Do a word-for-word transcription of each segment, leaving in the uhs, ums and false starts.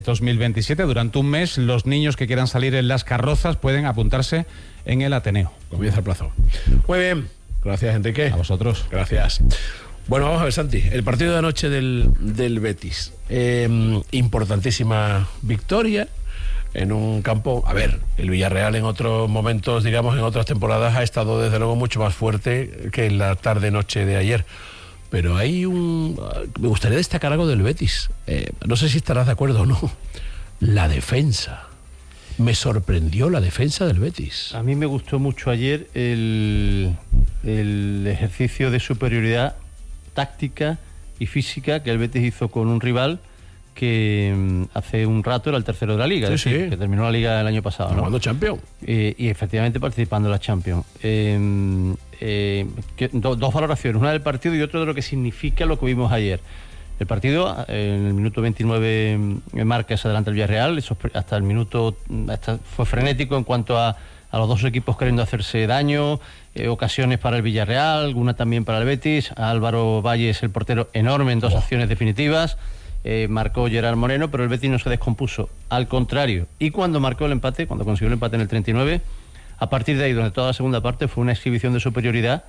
dos mil veintisiete. Durante un mes, los niños que quieran salir en las carrozas pueden apuntarse en el Ateneo. Comienza el plazo. Muy bien. Gracias, Enrique. A vosotros. Gracias. Bueno, vamos a ver, Santi. El partido de anoche del, del Betis. Eh, importantísima victoria en un campo... A ver, el Villarreal en otros momentos, digamos, en otras temporadas ha estado desde luego mucho más fuerte que en la tarde-noche de ayer. Pero hay un... Me gustaría destacar algo del Betis. Eh, no sé si estarás de acuerdo o no. La defensa. Me sorprendió la defensa del Betis. A mí me gustó mucho ayer el, el ejercicio de superioridad táctica y física que el Betis hizo con un rival que um, hace un rato era el tercero de la Liga, sí, es decir, sí. que terminó la Liga el año pasado, ¿no? Jugando Champions. Eh, y efectivamente participando en la Champions. Eh, eh, que, do, dos valoraciones, una del partido y otra de lo que significa lo que vimos ayer. El partido, eh, en el minuto veintinueve, eh, Márquez adelante el Villarreal, eso, hasta el minuto hasta fue frenético en cuanto a, a los dos equipos queriendo hacerse daño, eh, ocasiones para el Villarreal, alguna también para el Betis. Álvaro Valles, el portero, enorme en dos oh. acciones definitivas. Eh, marcó Gerard Moreno, pero el Betis no se descompuso, al contrario. Y cuando marcó el empate, cuando consiguió el empate en el treinta y nueve, a partir de ahí, donde toda la segunda parte fue una exhibición de superioridad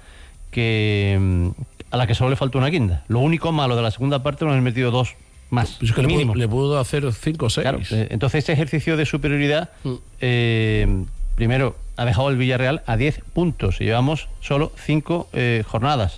que a la que solo le faltó una guinda. Lo único malo de la segunda parte, no han metido dos más. Pues es que mínimo. Le, pudo, le pudo hacer cinco o seis. Claro, eh, entonces este ejercicio de superioridad, mm. eh, primero, ha dejado el Villarreal a diez puntos y llevamos solo cinco eh, jornadas.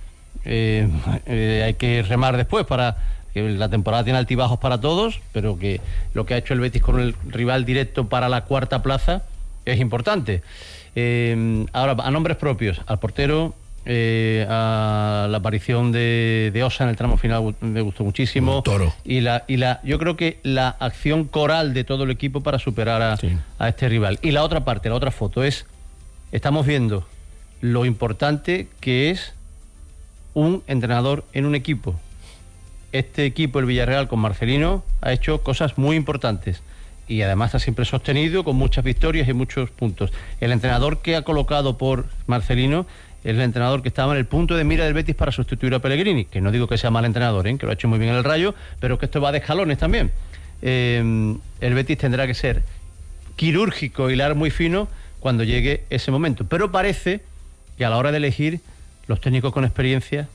Eh, eh, hay que remar después para... que la temporada tiene altibajos para todos, pero que lo que ha hecho el Betis con el rival directo para la cuarta plaza es importante. Eh, ahora, a nombres propios, al portero, eh, a la aparición de, de Osa en el tramo final me gustó muchísimo. Un toro. Y la, y la, yo creo que la acción coral de todo el equipo para superar a, sí. a este rival. Y la otra parte, la otra foto es, estamos viendo lo importante que es un entrenador en un equipo. Este equipo, el Villarreal, con Marcelino, ha hecho cosas muy importantes y además ha siempre sostenido con muchas victorias y muchos puntos. El entrenador que ha colocado por Marcelino es el entrenador que estaba en el punto de mira del Betis para sustituir a Pellegrini, que no digo que sea mal entrenador, ¿eh? que lo ha hecho muy bien en el Rayo, pero que esto va de escalones también. Eh, el Betis tendrá que ser quirúrgico, hilar muy fino cuando llegue ese momento. Pero parece que a la hora de elegir, los técnicos con experiencia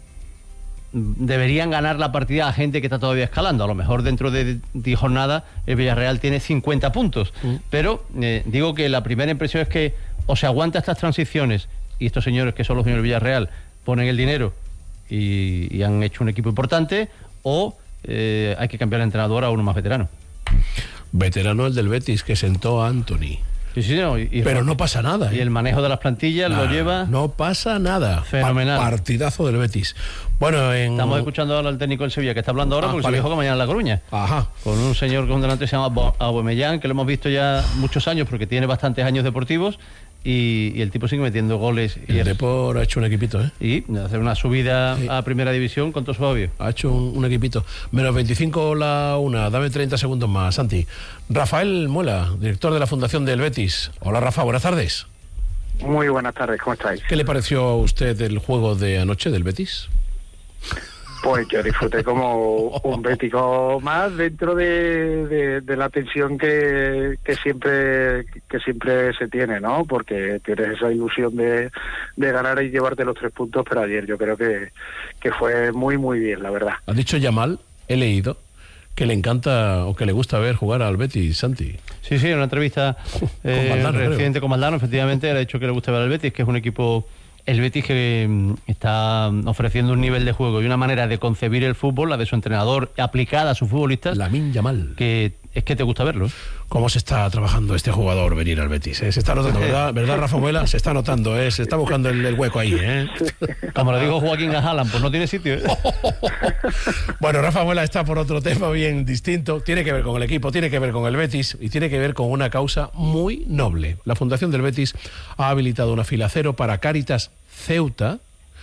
deberían ganar la partida a gente que está todavía escalando. A lo mejor dentro de diez jornadas el Villarreal tiene cincuenta puntos, mm. pero eh, digo que la primera impresión es que o se aguanta estas transiciones y estos señores que son los señores del Villarreal ponen el dinero y, y han hecho un equipo importante, o eh, hay que cambiar el entrenador a uno más veterano. Veterano el del Betis, que sentó a Anthony. Sí, sí, no, y, pero no pasa nada. Y ¿eh? el manejo de las plantillas nah, lo lleva... No pasa nada. Fenomenal. Pa partidazo del Betis. Bueno, en... Estamos escuchando ahora al técnico del Sevilla, que está hablando ahora, ah, porque vale. se dijo que mañana en La Coruña. Ajá. Con un señor con delante se llama Aubameyang, que lo hemos visto ya muchos años, porque tiene bastantes años deportivos, y, y el tipo sigue metiendo goles. El y Depor ha hecho un equipito, ¿eh? Y hacer una subida sí. a Primera División con todo su obvio. Ha hecho un, un equipito. Menos veinticinco la una, dame treinta segundos más, Santi. Rafael Muela, director de la Fundación del Betis. Hola, Rafa, buenas tardes. Muy buenas tardes, ¿cómo estáis? ¿Qué le pareció a usted el juego de anoche del Betis? Pues yo disfruté como un bético más dentro de, de, de la tensión que, que siempre que siempre se tiene, ¿no? Porque tienes esa ilusión de, de ganar y llevarte los tres puntos, pero ayer yo creo que, que fue muy, muy bien, la verdad. ¿Ha dicho Yamal? He leído que le encanta o que le gusta ver jugar al Betis, Santi. Sí, sí, en una entrevista eh, con Maldano, reciente creo. con Maldano, efectivamente, le ha dicho que le gusta ver al Betis, que es un equipo... El Betis que está ofreciendo un nivel de juego y una manera de concebir el fútbol, la de su entrenador, aplicada a sus futbolistas. Lamine Yamal. Que es que te gusta verlo. ¿Cómo se está trabajando este jugador venir al Betis? ¿eh? Se está notando, ¿verdad, ¿verdad Rafa Muela? Se está notando, ¿eh? Se está buscando el, el hueco ahí, ¿eh? Como le digo Joaquín a Haaland, pues no tiene sitio, ¿eh? Bueno, Rafa Muela está por otro tema bien distinto. Tiene que ver con el equipo, tiene que ver con el Betis y tiene que ver con una causa muy noble. La Fundación del Betis ha habilitado una fila cero para Cáritas Ceuta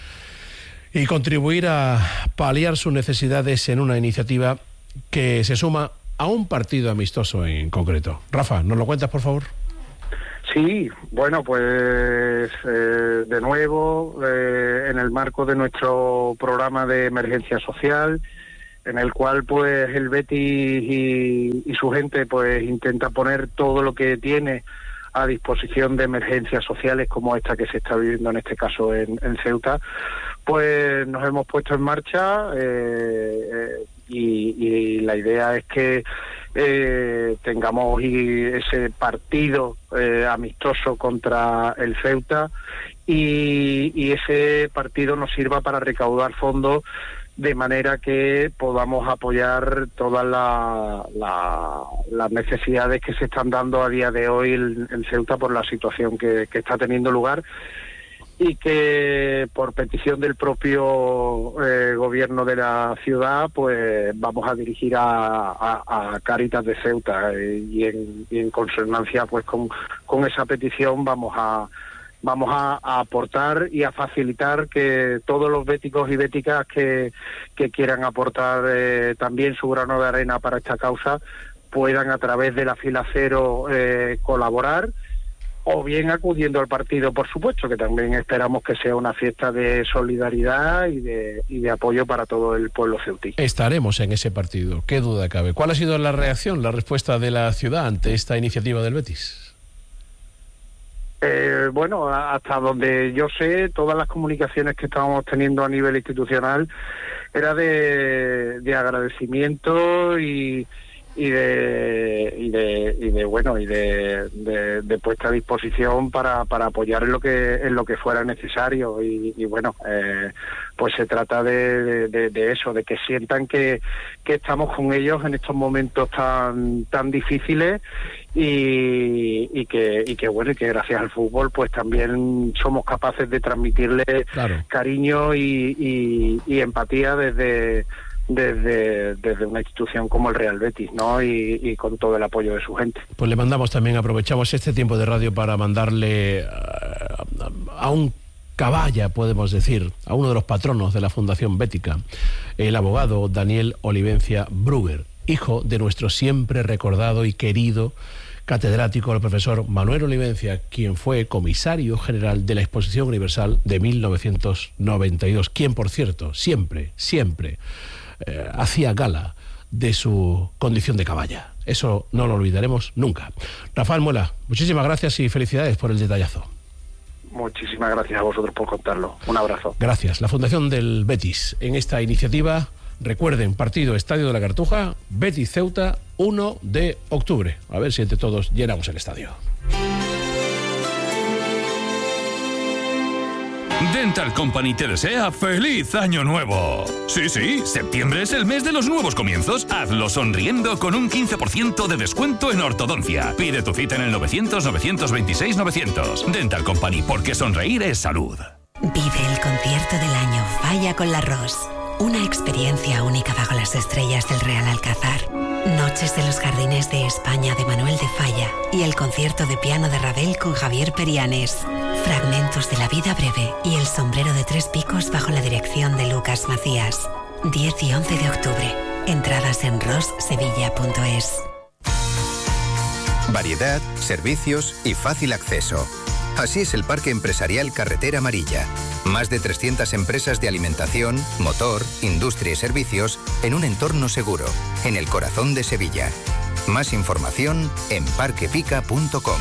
y contribuir a paliar sus necesidades en una iniciativa que se suma a un partido amistoso en concreto. Rafa, ¿nos lo cuentas, por favor? Sí, bueno, pues eh, de nuevo, eh, en el marco de nuestro programa de emergencia social, en el cual pues el Betis y, y su gente pues intenta poner todo lo que tiene a disposición de emergencias sociales como esta que se está viviendo en este caso en, en Ceuta, pues nos hemos puesto en marcha eh, eh, y, y la idea es que eh, tengamos y ese partido eh, amistoso contra el Ceuta y, y ese partido nos sirva para recaudar fondos de manera que podamos apoyar todas la, la, las necesidades que se están dando a día de hoy en, en Ceuta por la situación que, que está teniendo lugar y que por petición del propio eh, gobierno de la ciudad pues vamos a dirigir a, a, a Cáritas de Ceuta eh, y, en, y en consonancia pues con, con esa petición vamos a vamos a, a aportar y a facilitar que todos los béticos y béticas que, que quieran aportar eh, también su grano de arena para esta causa puedan a través de la fila cero eh, colaborar o bien acudiendo al partido, por supuesto, que también esperamos que sea una fiesta de solidaridad y de, y de apoyo para todo el pueblo ceutí. Estaremos en ese partido, qué duda cabe. ¿Cuál ha sido la reacción, la respuesta de la ciudad ante esta iniciativa del Betis? Eh, bueno, hasta donde yo sé, todas las comunicaciones que estábamos teniendo a nivel institucional era de, de agradecimiento y, y de y de y de bueno y de, de, de puesta a disposición para, para apoyar en lo que en lo que fuera necesario y, y bueno eh, pues se trata de, de, de eso, de que sientan que, que estamos con ellos en estos momentos tan tan difíciles y, y que y que bueno y que gracias al fútbol pues también somos capaces de transmitirle claro. cariño y, y, y empatía desde Desde, desde una institución como el Real Betis, ¿no? Y, y con todo el apoyo de su gente. Pues le mandamos también, aprovechamos este tiempo de radio para mandarle a, a un caballa, podemos decir, a uno de los patronos de la Fundación Bética, el abogado Daniel Olivencia Brugger, hijo de nuestro siempre recordado y querido catedrático, el profesor Manuel Olivencia, quien fue comisario general de la Exposición Universal de mil novecientos noventa y dos, quien, por cierto, siempre, siempre eh, hacía gala de su condición de caballa. Eso no lo olvidaremos nunca. Rafael Muela, muchísimas gracias y felicidades por el detallazo. Muchísimas gracias a vosotros por contarlo. Un abrazo. Gracias. La Fundación del Betis en esta iniciativa. Recuerden, partido Estadio de la Cartuja, Betis Ceuta, uno de octubre. A ver si entre todos llenamos el estadio. Dental Company te desea ¡feliz año nuevo! Sí, sí, septiembre es el mes de los nuevos comienzos. Hazlo sonriendo con un quince por ciento de descuento en ortodoncia. Pide tu cita en el novecientos, novecientos veintiséis, novecientos. Dental Company, porque sonreír es salud. Vive el concierto del año Falla con la Ros. Una experiencia única bajo las estrellas del Real Alcázar. Noches de los Jardines de España de Manuel de Falla y el concierto de piano de Ravel con Javier Perianes. Fragmentos de la vida breve y el sombrero de tres picos bajo la dirección de Lucas Macías. diez y once de octubre. Entradas en ros sevilla punto es. Variedad, servicios y fácil acceso. Así es el Parque Empresarial Carretera Amarilla. Más de trescientas empresas de alimentación, motor, industria y servicios en un entorno seguro, en el corazón de Sevilla. Más información en parque pica punto com.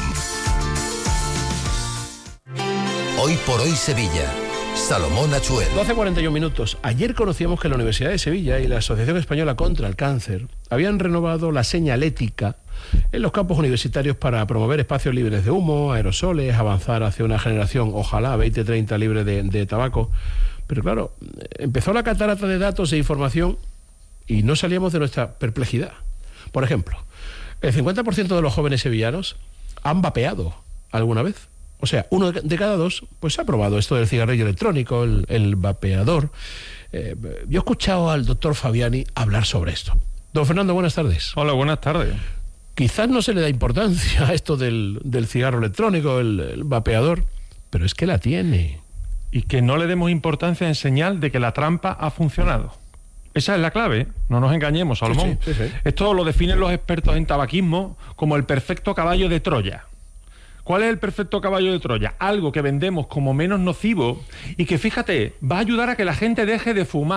Hoy por hoy Sevilla. Salomón Achuel. doce cuarenta y un minutos. Ayer conocíamos que la Universidad de Sevilla y la Asociación Española contra el Cáncer habían renovado la señalética en los campus universitarios para promover espacios libres de humo, aerosoles, avanzar hacia una generación, ojalá, veinte treinta libre de, de tabaco. Pero claro, empezó la catarata de datos e información y no salíamos de nuestra perplejidad. Por ejemplo, el cincuenta por ciento de los jóvenes sevillanos han vapeado alguna vez. O sea, uno de cada dos pues ha probado esto del cigarrillo electrónico, el, el vapeador. Eh, yo he escuchado al doctor Fabiani hablar sobre esto. Don Fernando, buenas tardes. Hola, buenas tardes. Quizás no se le da importancia a esto del, del cigarro electrónico, el, el vapeador, pero es que la tiene. Y que no le demos importancia en señal de que la trampa ha funcionado. Esa es la clave, no nos engañemos, Salomón. Sí, sí, sí, sí. Esto lo definen los expertos en tabaquismo como el perfecto caballo de Troya. ¿Cuál es el perfecto caballo de Troya? Algo que vendemos como menos nocivo y que, fíjate, va a ayudar a que la gente deje de fumar.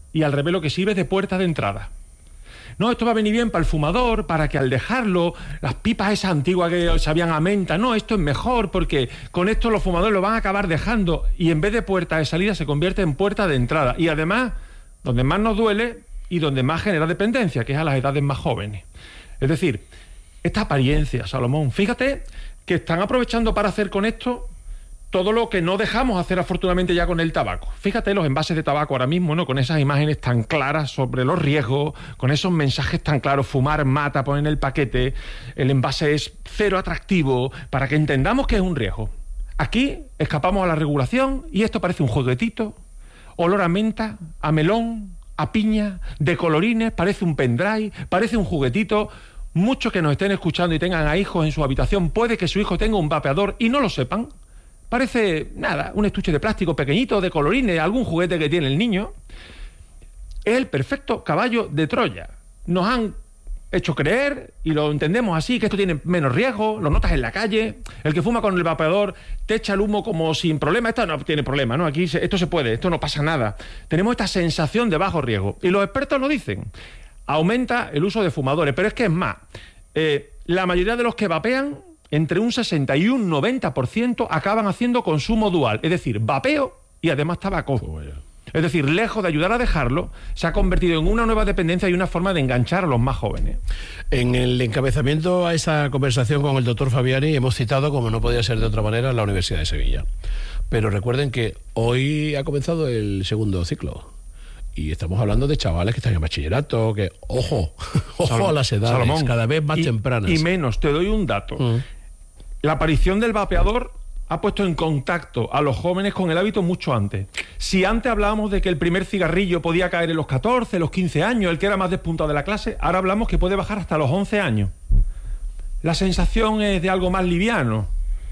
y al revés lo que sirve es de puerta de entrada. No, esto va a venir bien para el fumador, para que al dejarlo, las pipas esas antiguas que sabían a menta, no, esto es mejor porque con esto los fumadores lo van a acabar dejando y en vez de puerta de salida se convierte en puerta de entrada. Y además, donde más nos duele y donde más genera dependencia, que es a las edades más jóvenes. Es decir, esta apariencia, Salomón, fíjate que están aprovechando para hacer con esto todo lo que no dejamos hacer afortunadamente ya con el tabaco. Fíjate los envases de tabaco ahora mismo, ¿no? Con esas imágenes tan claras sobre los riesgos, con esos mensajes tan claros, fumar mata, ponen el paquete, el envase es cero atractivo, para que entendamos que es un riesgo. Aquí escapamos a la regulación y esto parece un juguetito, olor a menta, a melón, a piña, de colorines, parece un pendrive, parece un juguetito. Muchos que nos estén escuchando y tengan a hijos en su habitación, puede que su hijo tenga un vapeador y no lo sepan. Parece, nada, un estuche de plástico pequeñito, de colorines, algún juguete que tiene el niño. Es el perfecto caballo de Troya. Nos han hecho creer, y lo entendemos así, que esto tiene menos riesgo, lo notas en la calle, el que fuma con el vapeador te echa el humo como sin problema. Esto no tiene problema, ¿no? Aquí se, esto se puede, esto no pasa nada. Tenemos esta sensación de bajo riesgo. Y los expertos lo dicen. Aumenta el uso de fumadores, pero es que es más. Eh, la mayoría de los que vapean, entre un sesenta y un noventa por ciento acaban haciendo consumo dual, es decir, vapeo y además tabaco. Oh, yeah. Es decir, lejos de ayudar a dejarlo, se ha convertido en una nueva dependencia y una forma de enganchar a los más jóvenes. En el encabezamiento a esa conversación con el doctor Fabiani hemos citado, como no podía ser de otra manera, la Universidad de Sevilla. Pero recuerden que hoy ha comenzado el segundo ciclo. Y estamos hablando de chavales que están en bachillerato, que, ojo, ojo Salomón, a las edades, Salomón, cada vez más y, tempranas. Y menos, te doy un dato. Mm. La aparición del vapeador ha puesto en contacto a los jóvenes con el hábito mucho antes. Si antes hablábamos de que el primer cigarrillo podía caer en los catorce, los quince años, el que era más despuntado de la clase, ahora hablamos que puede bajar hasta los once años. La sensación es de algo más liviano.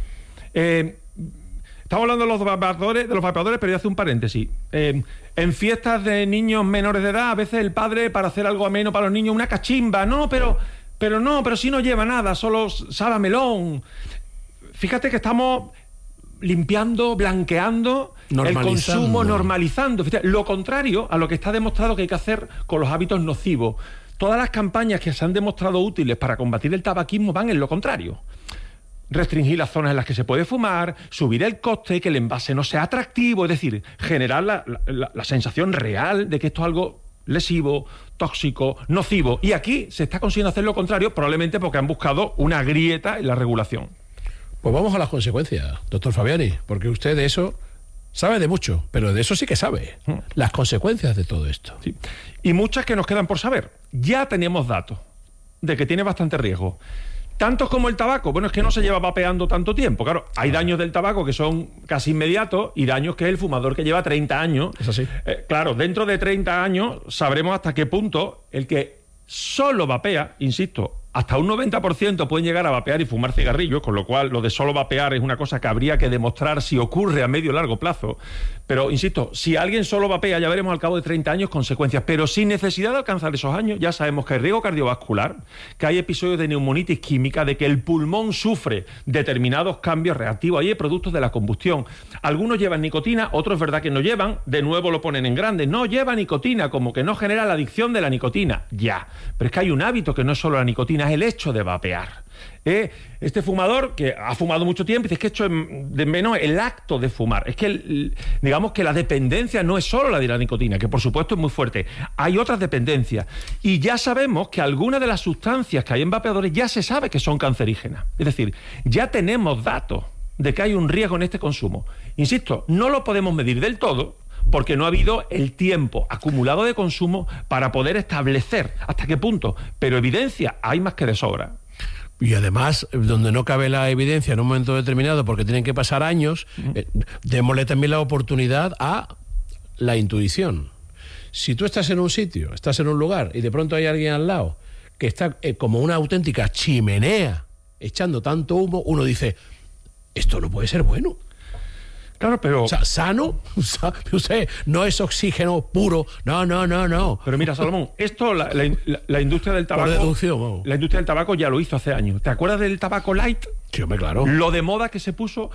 Eh, estamos hablando de los vapeadores, de los vapeadores, pero yo hace un paréntesis. Eh, en fiestas de niños menores de edad, a veces el padre, para hacer algo ameno para los niños, una cachimba, no, pero, pero no, pero si no lleva nada, solo sabe a melón. Fíjate que estamos limpiando, blanqueando el consumo, normalizando. Fíjate, lo contrario a lo que está demostrado que hay que hacer con los hábitos nocivos. Todas las campañas que se han demostrado útiles para combatir el tabaquismo van en lo contrario. Restringir las zonas en las que se puede fumar, subir el coste, que el envase no sea atractivo, es decir, generar la, la, la sensación real de que esto es algo lesivo, tóxico, nocivo. Y aquí se está consiguiendo hacer lo contrario, probablemente porque han buscado una grieta en la regulación. Pues vamos a las consecuencias, doctor Fabiani, porque usted de eso sabe de mucho, pero de eso sí que sabe. Las consecuencias de todo esto. Sí. Y muchas que nos quedan por saber. Ya tenemos datos de que tiene bastante riesgo. Tantos como el tabaco. Bueno, es que no se lleva vapeando tanto tiempo. Claro, hay daños del tabaco que son casi inmediatos y daños que es el fumador que lleva treinta años. Es así. Eh, claro, dentro de treinta años sabremos hasta qué punto el que solo vapea, insisto, hasta un noventa por ciento pueden llegar a vapear y fumar cigarrillos, con lo cual lo de solo vapear es una cosa que habría que demostrar si ocurre a medio o largo plazo. Pero, insisto, si alguien solo vapea, ya veremos al cabo de treinta años consecuencias. Pero sin necesidad de alcanzar esos años, ya sabemos que hay riesgo cardiovascular, que hay episodios de neumonitis química, de que el pulmón sufre determinados cambios reactivos. Ahí hay productos de la combustión. Algunos llevan nicotina, otros es verdad que no llevan. De nuevo lo ponen en grande. No lleva nicotina, como que no genera la adicción de la nicotina. Ya. Pero es que hay un hábito que no es solo la nicotina, es el hecho de vapear. ¿Eh? Este fumador que ha fumado mucho tiempo, dice que esto es de menos el acto de fumar. Es que el, digamos que la dependencia no es solo la de la nicotina, que por supuesto es muy fuerte. Hay otras dependencias. Y ya sabemos que algunas de las sustancias que hay en vapeadores ya se sabe que son cancerígenas. Es decir, ya tenemos datos de que hay un riesgo en este consumo. Insisto, no lo podemos medir del todo, porque no ha habido el tiempo acumulado de consumo para poder establecer hasta qué punto. Pero evidencia hay más que de sobra. Y además, donde no cabe la evidencia en un momento determinado, porque tienen que pasar años, uh-huh. eh, démosle también la oportunidad a la intuición. Si tú estás en un sitio, estás en un lugar, y de pronto hay alguien al lado que está eh, como una auténtica chimenea echando tanto humo, uno dice, esto no puede ser bueno. Claro, pero... O sea, sano, usted no es oxígeno puro, no, no, no, no. Pero mira, Salomón, esto la, la, la industria del tabaco... Por deducción, vamos. La industria del tabaco ya lo hizo hace años. ¿Te acuerdas del tabaco light? Sí, hombre, claro. Lo de moda que se puso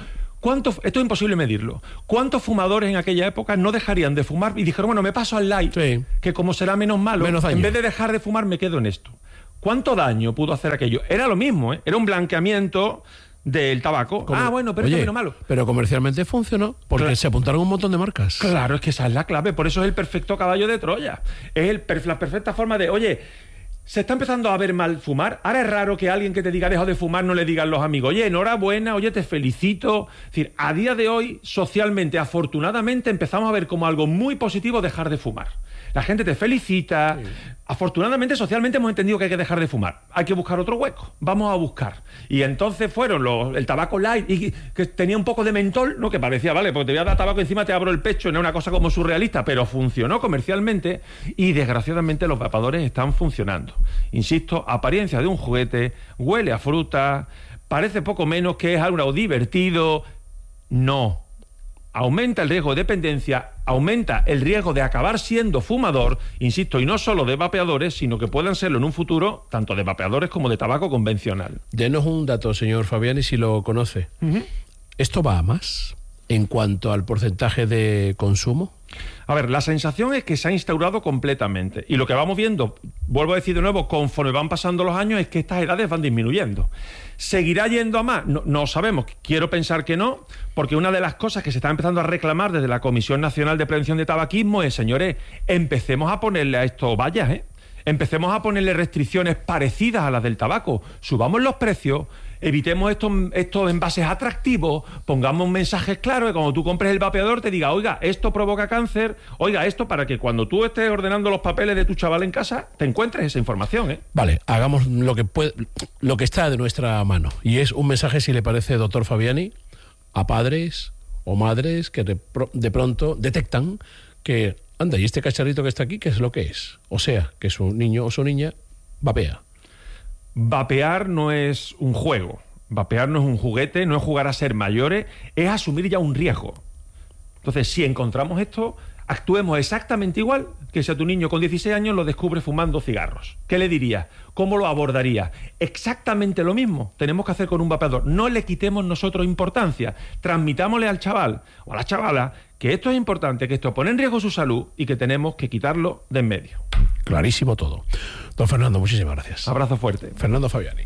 ¿Cuánto, esto es imposible medirlo. ¿Cuántos fumadores en aquella época no dejarían de fumar y dijeron, bueno, me paso al light, sí. que como será menos malo, menos en vez de dejar de fumar me quedo en esto? ¿Cuánto daño pudo hacer aquello? Era lo mismo, ¿eh? Era un blanqueamiento del tabaco. Como, ah, bueno, pero oye, esto es menos malo. Pero comercialmente funcionó, porque claro. se apuntaron un montón de marcas. Claro, es que esa es la clave, por eso es el perfecto caballo de Troya. Es el, la perfecta forma de, oye, se está empezando a ver mal fumar. Ahora es raro que alguien que te diga dejo de fumar no le digan los amigos, oye, enhorabuena, oye, te felicito. Es decir, a día de hoy, socialmente, afortunadamente, empezamos a ver como algo muy positivo dejar de fumar. La gente te felicita. Sí. Afortunadamente, socialmente hemos entendido que hay que dejar de fumar. Hay que buscar otro hueco. Vamos a buscar. Y entonces fueron los, el tabaco light, y que tenía un poco de mentol, ¿no? Que parecía, vale, porque te voy a dar tabaco encima, te abro el pecho, no era una cosa como surrealista, pero funcionó comercialmente y desgraciadamente los vapeadores están funcionando. Insisto, apariencia de un juguete, huele a fruta, parece poco menos que es algo divertido. No. Aumenta el riesgo de dependencia, aumenta el riesgo de acabar siendo fumador, insisto, y no solo de vapeadores, sino que puedan serlo en un futuro, tanto de vapeadores como de tabaco convencional. Denos un dato, señor Fabiani, si lo conoce. Uh-huh. ¿Esto va a más en cuanto al porcentaje de consumo? A ver, la sensación es que se ha instaurado completamente. Y lo que vamos viendo, vuelvo a decir de nuevo, conforme van pasando los años, es que estas edades van disminuyendo. ¿Seguirá yendo a más? No, no sabemos. Quiero pensar que no, porque una de las cosas que se está empezando a reclamar desde la Comisión Nacional de Prevención de Tabaquismo es, señores, empecemos a ponerle a esto vallas, ¿eh? Empecemos a ponerle restricciones parecidas a las del tabaco. Subamos los precios, evitemos estos, estos envases atractivos, pongamos mensajes claros que cuando tú compres el vapeador te diga, oiga, esto provoca cáncer, oiga, esto, para que cuando tú estés ordenando los papeles de tu chaval en casa te encuentres esa información, ¿eh? Vale, hagamos lo que puede, lo que está de nuestra mano. Y es un mensaje, si le parece, doctor Fabiani, a padres o madres que de, de pronto detectan que, anda, y este cacharrito que está aquí, ¿qué es lo que es? O sea, que su niño o su niña vapea. Vapear no es un juego, vapear no es un juguete, no es jugar a ser mayores, es asumir ya un riesgo. Entonces, si encontramos esto, actuemos exactamente igual que si a tu niño con dieciséis años lo descubre fumando cigarros. ¿Qué le diría? ¿Cómo lo abordaría? Exactamente lo mismo tenemos que hacer con un vapeador. No le quitemos nosotros importancia, transmitámosle al chaval o a la chavala que esto es importante, que esto pone en riesgo su salud y que tenemos que quitarlo de en medio. Clarísimo todo. Don Fernando, muchísimas gracias. Abrazo fuerte. Fernando Fabiani.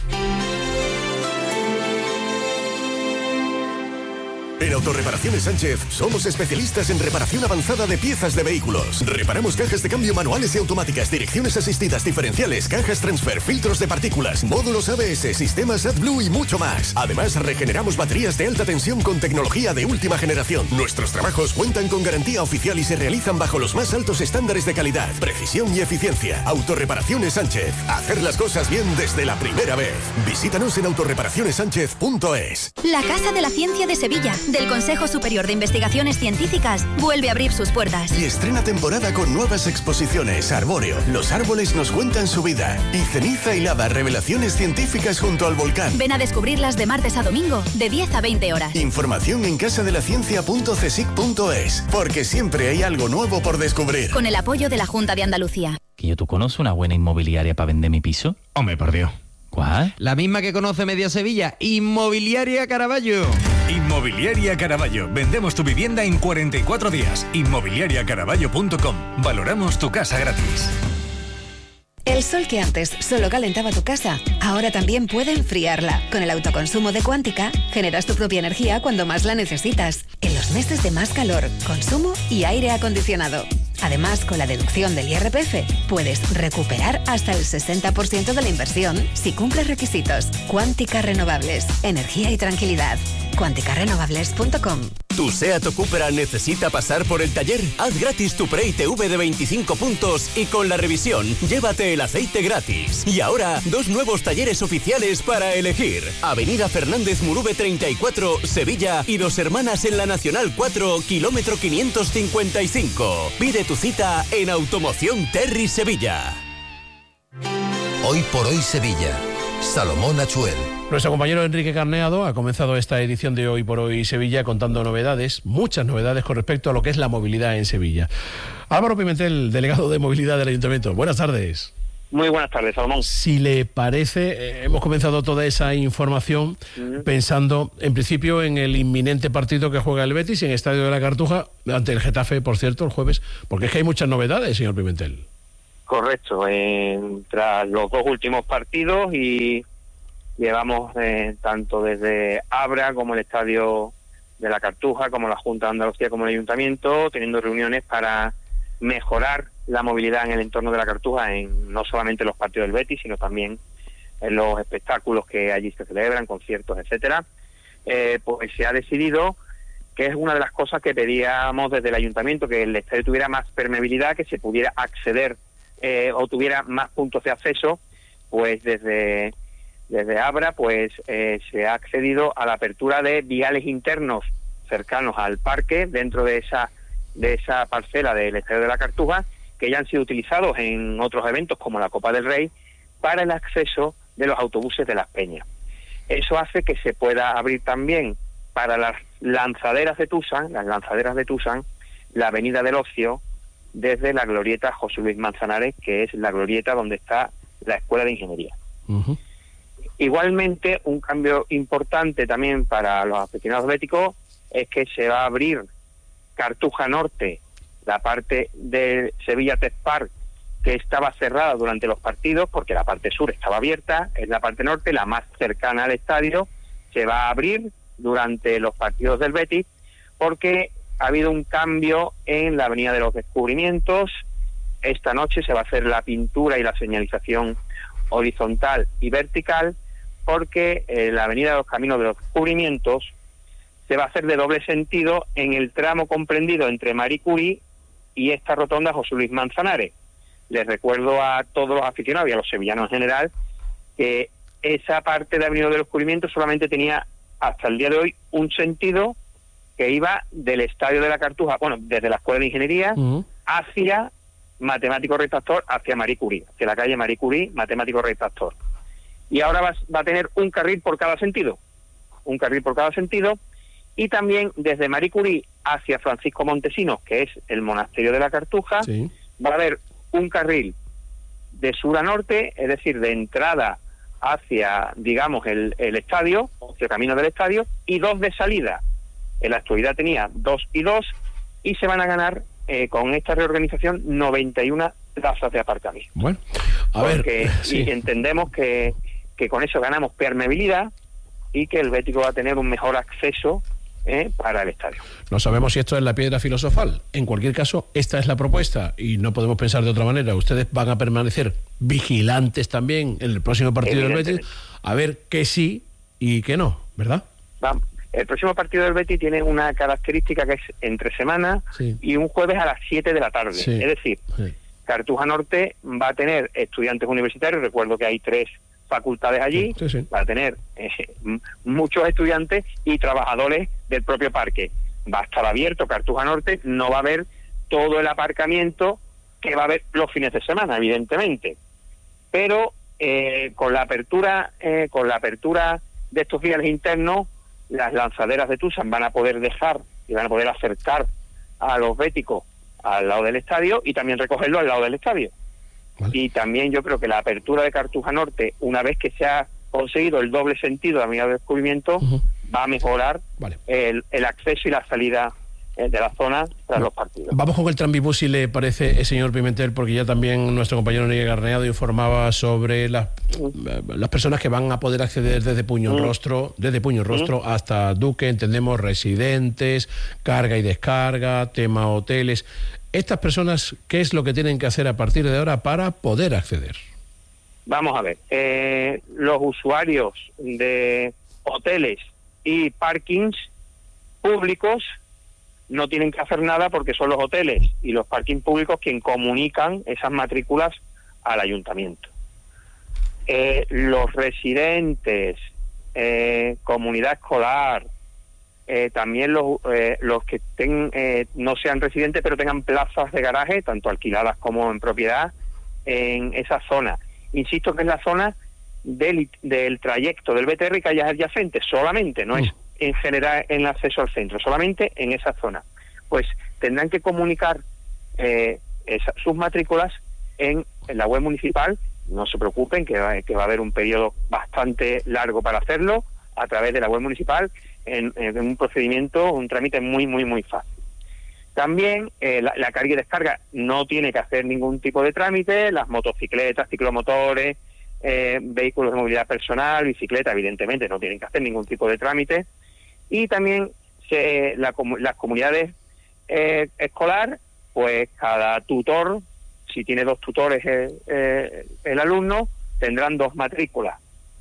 En Autorreparaciones Sánchez somos especialistas en reparación avanzada de piezas de vehículos. Reparamos cajas de cambio manuales y automáticas, direcciones asistidas diferenciales, cajas transfer, filtros de partículas, módulos A B S, sistemas AdBlue y mucho más. Además, regeneramos baterías de alta tensión con tecnología de última generación. Nuestros trabajos cuentan con garantía oficial y se realizan bajo los más altos estándares de calidad, precisión y eficiencia. Autorreparaciones Sánchez. Hacer las cosas bien desde la primera vez. Visítanos en autorreparaciones sánchez punto es. La Casa de la Ciencia de Sevilla, del Consejo Superior de Investigaciones Científicas, vuelve a abrir sus puertas. Y estrena temporada con nuevas exposiciones. Arbóreo, los árboles nos cuentan su vida. Y Ceniza y Lava, revelaciones científicas junto al volcán. Ven a descubrirlas de martes a domingo, de diez a veinte horas. Información en casadelaCiencia punto csic punto es, porque siempre hay algo nuevo por descubrir. Con el apoyo de la Junta de Andalucía. ¿Que yo tú conoces una buena inmobiliaria para vender mi piso? Hombre, por Dios. ¿Cuál? La misma que conoce media Sevilla, Inmobiliaria Caraballo. Inmobiliaria Caraballo. Vendemos tu vivienda en cuarenta y cuatro días. inmobiliaria caraballo punto com. Valoramos tu casa gratis. El sol que antes solo calentaba tu casa, ahora también puede enfriarla. Con el autoconsumo de Cuántica, generas tu propia energía cuando más la necesitas. En los meses de más calor, consumo y aire acondicionado. Además, con la deducción del I R P F, puedes recuperar hasta el sesenta por ciento de la inversión si cumples requisitos. Cuántica Renovables. Energía y tranquilidad. cuántica renovables punto com. ¿Tu SEAT o Cupra necesita pasar por el taller? Haz gratis tu pre-I T V de veinticinco puntos y con la revisión, llévate el aceite gratis. Y ahora, dos nuevos talleres oficiales para elegir. Avenida Fernández Murube treinta y cuatro, Sevilla, y Dos Hermanas en la Nacional cuatro, kilómetro quinientos cincuenta y cinco. Pide tu cita en Automoción Terry Sevilla. Hoy por hoy Sevilla. Salomón Achuel. Nuestro compañero Enrique Carneado ha comenzado esta edición de Hoy por Hoy Sevilla contando novedades, muchas novedades con respecto a lo que es la movilidad en Sevilla. Álvaro Pimentel, delegado de movilidad del Ayuntamiento. Buenas tardes. Muy buenas tardes, Salomón. Si le parece, eh, hemos comenzado toda esa información uh-huh. pensando, en principio, en el inminente partido que juega el Betis en el Estadio de la Cartuja, ante el Getafe, por cierto, el jueves, porque es que hay muchas novedades, señor Pimentel. Correcto. Eh, tras los dos últimos partidos y llevamos eh, tanto desde Abra como el Estadio de la Cartuja, como la Junta de Andalucía, como el Ayuntamiento, teniendo reuniones para mejorar la movilidad en el entorno de la Cartuja, en no solamente los partidos del Betis, sino también en los espectáculos que allí se celebran, conciertos, etcétera. Eh, pues se ha decidido, que es una de las cosas que pedíamos desde el Ayuntamiento, que el estadio tuviera más permeabilidad, que se pudiera acceder eh, o tuviera más puntos de acceso, pues desde, desde Abra pues eh, se ha accedido a la apertura de viales internos cercanos al parque, dentro de esa de esa parcela del Estadio de la Cartuja, que ya han sido utilizados en otros eventos como la Copa del Rey, para el acceso de los autobuses de Las Peñas. Eso hace que se pueda abrir también para las lanzaderas de Tusan, las lanzaderas de Tusan, la Avenida del Ocio, desde la glorieta José Luis Manzanares, que es la glorieta donde está la Escuela de Ingeniería. Uh-huh. Igualmente, un cambio importante también para los aficionados béticos es que se va a abrir Cartuja Norte, la parte de Sevilla Tech Park, que estaba cerrada durante los partidos porque la parte sur estaba abierta, es la parte norte, la más cercana al estadio, se va a abrir durante los partidos del Betis porque ha habido un cambio en la Avenida de los Descubrimientos. Esta noche se va a hacer la pintura y la señalización horizontal y vertical, porque eh, la Avenida de los Caminos de los Descubrimientos se va a hacer de doble sentido en el tramo comprendido entre Marie Curie y esta rotonda José Luis Manzanares. Les recuerdo a todos los aficionados y a los sevillanos en general que esa parte de Avenida de los Descubrimientos solamente tenía hasta el día de hoy un sentido, que iba del Estadio de la Cartuja, bueno, desde la Escuela de Ingeniería uh-huh. hacia Matemático Retractor, hacia Marie Curie, hacia la calle Marie Curie, Matemático Retractor. Y ahora va, va a tener un carril por cada sentido, un carril por cada sentido. Y también desde Marie Curie hacia Francisco Montesinos, que es el monasterio de la Cartuja, sí. va a haber un carril de sur a norte, es decir, de entrada hacia, digamos, el, el estadio, hacia el camino del estadio, y dos de salida. En la actualidad tenía dos y dos, y se van a ganar eh, con esta reorganización noventa y una plazas de aparcamiento. Bueno, a Porque, ver, sí. y entendemos que, que con eso ganamos permeabilidad y que el bético va a tener un mejor acceso Eh, para el estadio. No sabemos si esto es la piedra filosofal. En cualquier caso, esta es la propuesta y no podemos pensar de otra manera. Ustedes van a permanecer vigilantes también en el próximo partido del Betis, a ver qué sí y qué no, ¿verdad? Vamos. El próximo partido del Betis tiene una característica que es entre semana sí. y un jueves a las siete de la tarde. Sí. Es decir, sí. Cartuja Norte va a tener estudiantes universitarios, recuerdo que hay tres facultades allí, sí, sí. va a tener eh, muchos estudiantes y trabajadores del propio parque. Va a estar abierto Cartuja Norte, no va a haber todo el aparcamiento que va a haber los fines de semana, evidentemente. Pero eh, con la apertura eh, con la apertura de estos viales internos, las lanzaderas de Tusan van a poder dejar y van a poder acercar a los béticos al lado del estadio y también recogerlo al lado del estadio. Vale. Y también yo creo que la apertura de Cartuja Norte, una vez que se ha conseguido el doble sentido de la Avenida de Descubrimiento, uh-huh. va a mejorar vale. el, el acceso y la salida eh, de la zona tras no. los partidos. Vamos con el tranvibús, si le parece, eh, señor Pimentel, porque ya también nuestro compañero Miguel Garneado informaba sobre las, uh-huh. las personas que van a poder acceder desde Puño uh-huh. Rostro, desde Puño Rostro uh-huh. hasta Duque, entendemos residentes, carga y descarga, tema hoteles. Estas personas, ¿qué es lo que tienen que hacer a partir de ahora para poder acceder? Vamos a ver, eh, los usuarios de hoteles y parkings públicos no tienen que hacer nada porque son los hoteles y los parkings públicos quienes comunican esas matrículas al ayuntamiento. Eh, los residentes, eh, comunidad escolar, Eh, también los eh, los que ten, eh, no sean residentes pero tengan plazas de garaje, tanto alquiladas como en propiedad, en esa zona. Insisto que es la zona del, del trayecto del B T R y calles adyacentes, solamente, no es en general en el acceso al centro, solamente en esa zona. Pues tendrán que comunicar eh, esa, sus matrículas en, en la web municipal no se preocupen, que va, que va a haber un periodo bastante largo para hacerlo a través de la web municipal en, en un procedimiento, un trámite muy, muy, muy fácil. También eh, la, la carga y descarga no tiene que hacer ningún tipo de trámite, las motocicletas, ciclomotores, eh, vehículos de movilidad personal, bicicleta, evidentemente no tienen que hacer ningún tipo de trámite. Y también se, la, las comunidades eh, escolar, pues cada tutor, si tiene dos tutores eh, eh, el alumno, tendrán dos matrículas.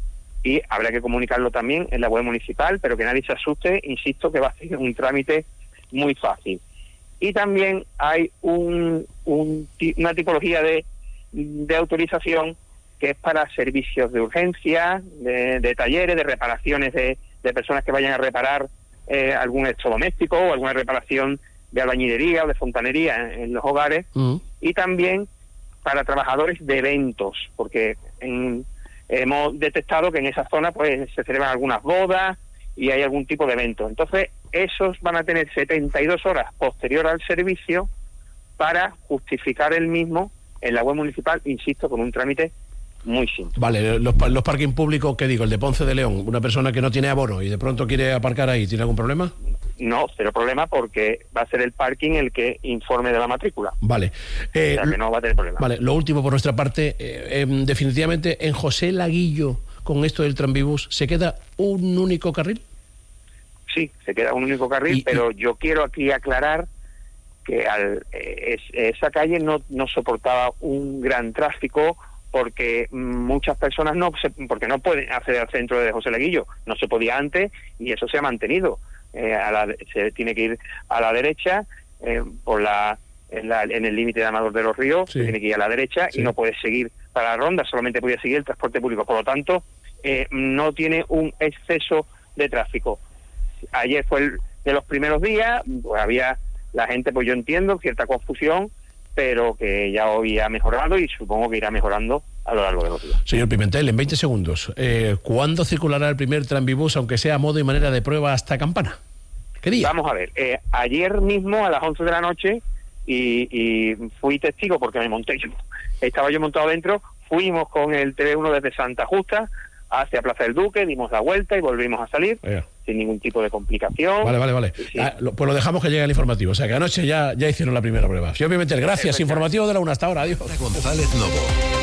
Y habrá que comunicarlo también en la web municipal, pero que nadie se asuste, insisto, que va a ser un trámite muy fácil. Y también hay un, un, una tipología de, de autorización que es para servicios de urgencia, de, de talleres, de reparaciones de, de personas que vayan a reparar eh, algún electrodoméstico o alguna reparación de albañilería o de fontanería en, en los hogares. Uh-huh. Y también para trabajadores de eventos, porque en, hemos detectado que en esa zona pues se celebran algunas bodas y hay algún tipo de evento. Entonces, esos van a tener setenta y dos horas posterior al servicio para justificar el mismo en la web municipal, insisto, con un trámite muy simple. Vale, los, los parking públicos, ¿qué digo? El de Ponce de León, una persona que no tiene abono y de pronto quiere aparcar ahí, ¿tiene algún problema? No, cero problema, porque va a ser el parking el que informe de la matrícula. Vale. Eh, o sea que no va a tener problema. Vale, lo último por nuestra parte, eh, eh, definitivamente en José Laguillo, con esto del Tranvibus, ¿se queda un único carril? Sí, se queda un único carril, y, pero y... yo quiero aquí aclarar que al, eh, es, esa calle no, no soportaba un gran tráfico, porque muchas personas no se, porque no pueden acceder al centro de José Laguillo, no se podía antes y eso se ha mantenido. Eh, a la, se tiene que ir a la derecha eh, por la en, la en el límite de Amador de los Ríos, sí. Se tiene que ir a la derecha, sí. Y no puede seguir para la ronda, solamente puede seguir el transporte público, por lo tanto eh, no tiene un exceso de tráfico. Ayer fue el de los primeros días, pues había la gente, pues yo entiendo, cierta confusión, pero que ya hoy ha mejorado y supongo que irá mejorando a lo largo de los días. Señor Pimentel, en veinte segundos, eh, ¿cuándo circulará el primer Tranvibus, aunque sea a modo y manera de prueba, hasta Campana? ¿Qué día? Vamos a ver, eh, ayer mismo a las once de la noche, y, y fui testigo porque me monté yo, estaba yo montado dentro, fuimos con el T V uno desde Santa Justa hacia Plaza del Duque, dimos la vuelta y volvimos a salir, yeah. Sin ningún tipo de complicación. Vale, vale, vale. Sí. Ah, lo, pues lo dejamos que llegue el informativo. O sea, que anoche ya, ya hicieron la primera prueba. Señor Pimentel, gracias. Informativo de la una hasta ahora. Adiós. González Novo.